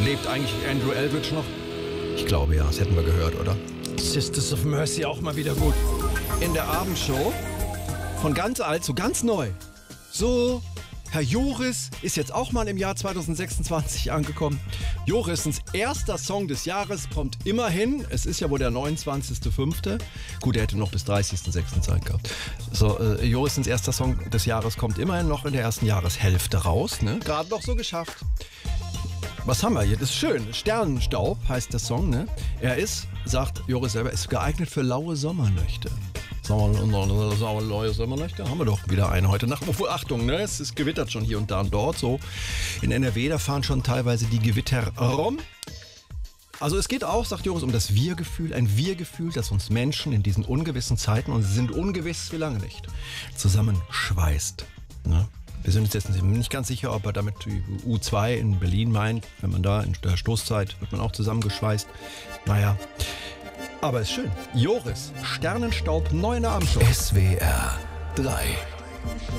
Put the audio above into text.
Lebt eigentlich Andrew Eldridge noch? Ich glaube ja, das hätten wir gehört, oder? Sisters of Mercy auch mal wieder gut. In der Abendshow von ganz alt zu ganz neu. So, Herr Joris ist jetzt auch mal im Jahr 2026 angekommen. Jorisens erster Song des Jahres kommt immerhin. Es ist ja wohl der 29.05. Gut, er hätte noch bis 30.06. Zeit gehabt. So, Jorisens erster Song des Jahres kommt immerhin noch in der ersten Jahreshälfte raus. Ne? Gerade noch so geschafft. Was haben wir hier? Das ist schön. Sternenstaub heißt der Song. Ne? Er ist, sagt Joris selber, ist geeignet für laue Sommernächte. Sommerleuchte, haben wir doch wieder eine heute Nacht. Obwohl, Achtung, ne, es ist gewittert schon hier und da und dort. So in NRW, da fahren schon teilweise die Gewitter rum. Also es geht auch, sagt Joris, um das Wir-Gefühl. Ein Wir-Gefühl, das uns Menschen in diesen ungewissen Zeiten, und sie sind ungewiss wie lange nicht, zusammenschweißt. Ne? Wir sind uns jetzt nicht ganz sicher, ob er damit die U2 in Berlin meint. Wenn man da in der Stoßzeit wird man auch zusammengeschweißt. Naja. Aber ist schön. Joris, Sternenstaub, neu in der Abendshow. SWR 3